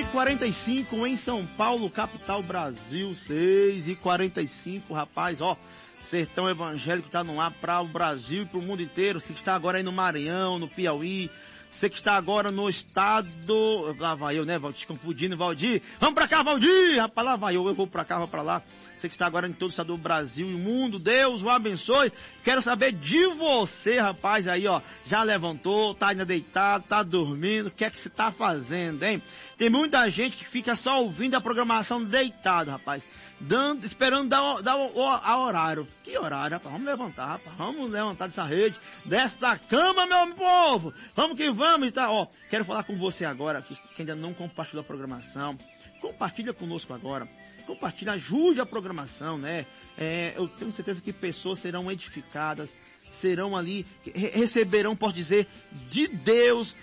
6h45 em São Paulo, capital Brasil. 6h45, rapaz, ó. Sertão Evangélico está no ar para o Brasil e para o mundo inteiro. Você que está agora aí no Maranhão, no Piauí. Você que está agora no estado... Lá vai eu, né, Valdir? Confundindo, Valdir. Vamos pra cá, Valdir! Rapaz, lá vai eu vou pra cá, vou pra lá. Você que está agora em todo o estado do Brasil e o mundo, Deus o abençoe. Quero saber de você, rapaz, aí, ó. Já levantou, tá ainda deitado, tá dormindo. O que é que você tá fazendo, hein? Tem muita gente que fica só ouvindo a programação deitado, rapaz. Esperando dar o horário. Que horário, rapaz? Vamos levantar, rapaz. Vamos levantar dessa rede, desta cama, meu povo. Vamos que vamos, tá? Ó, quero falar com você agora, que ainda não compartilhou a programação. Compartilha conosco agora. Compartilha, ajude a programação, né? Eu tenho certeza que pessoas serão edificadas, serão ali, receberão, pode dizer, de Deus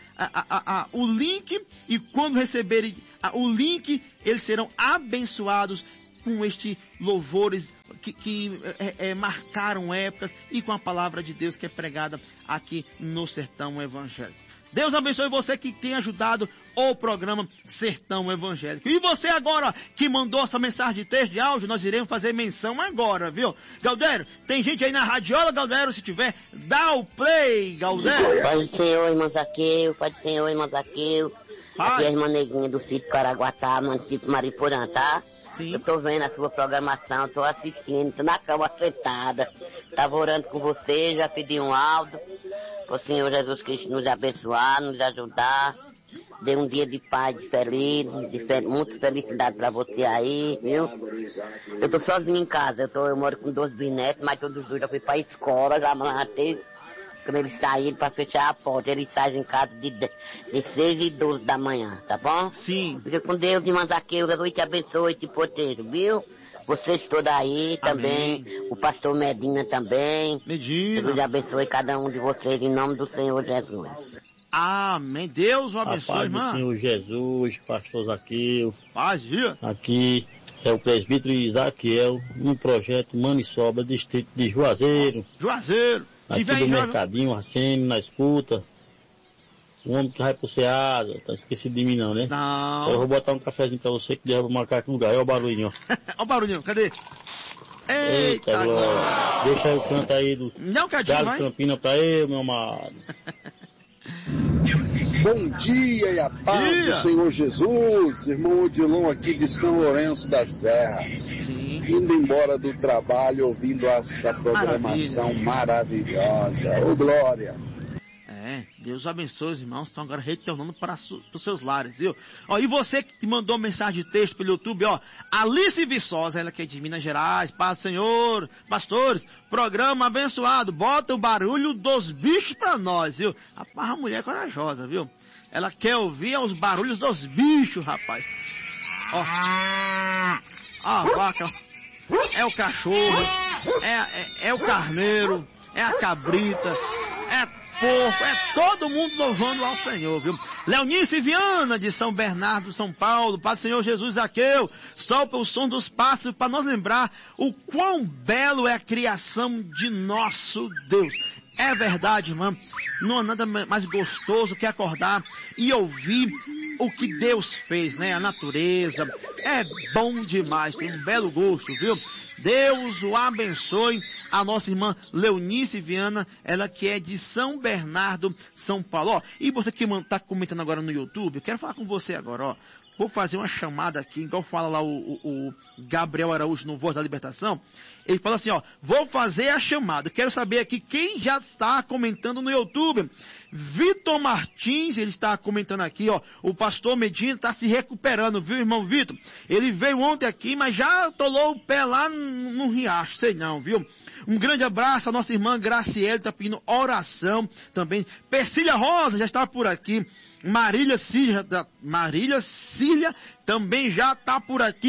o link, e quando receberem o link, eles serão abençoados com estes louvores que marcaram épocas e com a palavra de Deus que é pregada aqui no Sertão Evangélico. Deus abençoe você que tem ajudado o programa Sertão Evangélico. E você agora que mandou essa mensagem de texto, de áudio, nós iremos fazer menção agora, viu? Galdério, tem gente aí na radiola, Galdério, se tiver, dá o play, Galdério. Pai do Senhor, irmão Zaqueu, Pai do Senhor, irmão Zaqueu. Aqui é a irmã Neguinha do sítio Caraguatá, município Mariporã, tá? Sim. Eu tô vendo a sua programação, tô assistindo, tô na cama sentada. Tava orando com você, já pedi um áudio. O Senhor Jesus Cristo nos abençoar, nos ajudar. Dê um dia de paz, de feliz, muita felicidade pra você aí, viu? Eu tô sozinho em casa, eu moro com 2 bisnetos, mas todos os dois já fui pra escola, já matei. Quando eles saíram pra fechar a porta, eles saem em casa de 6 e 12 da manhã, tá bom? Sim. Fica com Deus, irmã Zaqueu, Jesus te abençoe e te proteja, viu? Vocês todos aí também, amém. O pastor Medina também. Medina. Deus abençoe cada um de vocês em nome do Senhor Jesus. Amém. Deus o abençoe, irmã. Paz do Senhor Jesus, pastor Zaqueu. Paz, dia. Aqui é o presbítero Isaquiel, um projeto Maniçoba, distrito de Juazeiro. Juazeiro. Aqui do Mercadinho, Arcênio, na escuta. O homem que vai pro Ceasa, tá esquecido de mim não, né? Não. Eu vou botar um cafezinho pra você que derruba o macaco no lugar. Olha o barulhinho, ó. Olha o barulhinho, cadê? Eita glória. Deixa eu cantar aí do Galo Campina pra eu, meu amado. Bom dia e a paz do Senhor Jesus, irmão Odilon aqui de São Lourenço da Serra. Sim. Indo embora do trabalho, ouvindo esta programação maravilhosa. Ô glória! Deus abençoe os irmãos, estão agora retornando para os seus lares, viu? Ó, e você que te mandou mensagem de texto pelo YouTube, ó, Alice Viçosa, ela que é de Minas Gerais, Paz do Senhor, pastores, programa abençoado, bota o barulho dos bichos pra nós, viu? Rapaz, a mulher é corajosa, viu? Ela quer ouvir os barulhos dos bichos, rapaz. Ó, a vaca, é o cachorro, é o carneiro, é a cabrita, é porco, é todo mundo louvando ao Senhor, viu? Leonice Viana, de São Bernardo, São Paulo, Pai do Senhor Jesus Zaqueu, sopra o som dos pássaros para nos lembrar o quão belo é a criação de nosso Deus. É verdade, irmã, não há nada mais gostoso que acordar e ouvir o que Deus fez, né? A natureza, é bom demais, tem um belo gosto, viu? Deus o abençoe, a nossa irmã Leonice Viana, ela que é de São Bernardo, São Paulo. Ó, e você que está comentando agora no YouTube, eu quero falar com você agora, ó. Vou fazer uma chamada aqui, igual fala lá o Gabriel Araújo no Voz da Libertação. Ele fala assim, ó, vou fazer a chamada. Quero saber aqui quem já está comentando no YouTube. Vitor Martins, ele está comentando aqui, ó. O pastor Medina está se recuperando, viu, irmão Vitor? Ele veio ontem aqui, mas já atolou o pé lá no riacho, sei não, viu? Um grande abraço à nossa irmã Graciele, está pedindo oração também. Persília Rosa já está por aqui. Marília Cília também já está por aqui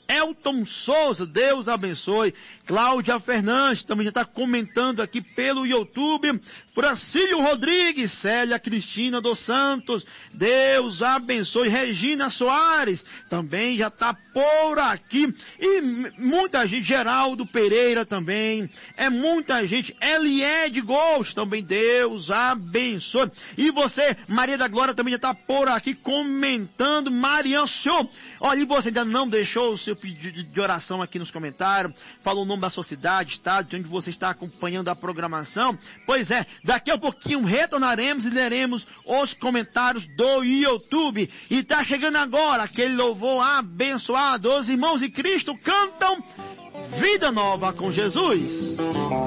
Elton Souza, Deus abençoe. Cláudia Fernandes, também já está comentando aqui pelo YouTube. Francílio Rodrigues, Célia Cristina dos Santos, Deus abençoe. Regina Soares, também já está por aqui. E muita gente, Geraldo Pereira também, muita gente. Eliede Gomes, também Deus abençoe. E você, Maria da Glória, também já está por aqui comentando. Marian Show, olha, e você ainda não deixou o seu pedido de oração aqui nos comentários, falou o nome da sua cidade, estado, de onde você está acompanhando a programação. Pois é, daqui a pouquinho retornaremos e leremos os comentários do YouTube. E está chegando agora aquele louvor abençoado. Os irmãos de Cristo cantam Vida Nova com Jesus.